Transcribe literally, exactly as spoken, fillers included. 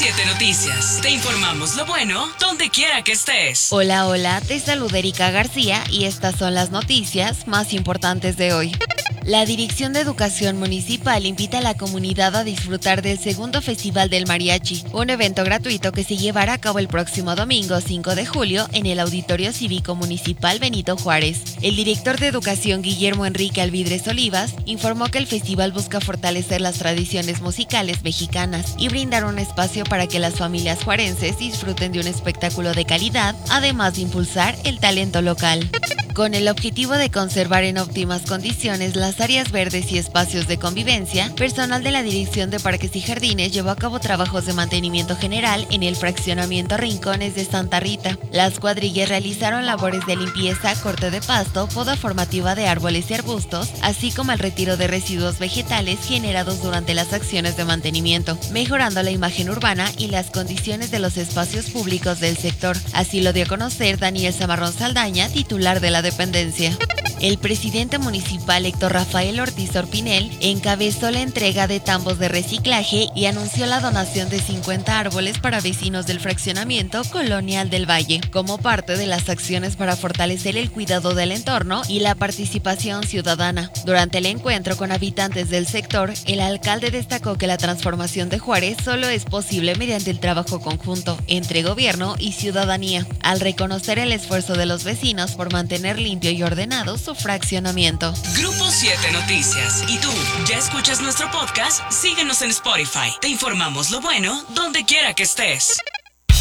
siete Noticias. Te informamos lo bueno donde quiera que estés. Hola, hola, te saluda Erika García y estas son las noticias más importantes de hoy. La Dirección de Educación Municipal invita a la comunidad a disfrutar del segundo Festival del Mariachi, un evento gratuito que se llevará a cabo el próximo domingo cinco de julio en el Auditorio Cívico Municipal Benito Juárez. El director de Educación Guillermo Enrique Alvidres Olivas informó que el festival busca fortalecer las tradiciones musicales mexicanas y brindar un espacio para que las familias juarenses disfruten de un espectáculo de calidad, además de impulsar el talento local. Con el objetivo de conservar en óptimas condiciones las áreas verdes y espacios de convivencia, personal de la Dirección de Parques y Jardines llevó a cabo trabajos de mantenimiento general en el fraccionamiento Rincones de Santa Rita. Las cuadrillas realizaron labores de limpieza, corte de pasto, poda formativa de árboles y arbustos, así como el retiro de residuos vegetales generados durante las acciones de mantenimiento, mejorando la imagen urbana y las condiciones de los espacios públicos del sector. Así lo dio a conocer Daniel Zamarrón Saldaña, titular de la dependencia. El presidente municipal Héctor Rafael Ortiz Orpinel encabezó la entrega de tambos de reciclaje y anunció la donación de cincuenta árboles para vecinos del fraccionamiento Colonial del Valle, como parte de las acciones para fortalecer el cuidado del entorno y la participación ciudadana. Durante el encuentro con habitantes del sector, el alcalde destacó que la transformación de Juárez solo es posible mediante el trabajo conjunto entre gobierno y ciudadanía, al reconocer el esfuerzo de los vecinos por mantener limpio y ordenado su fraccionamiento. Grupo siete Noticias. ¿Y tú ya escuchas nuestro podcast? Síguenos en Spotify. Te informamos lo bueno donde quiera que estés.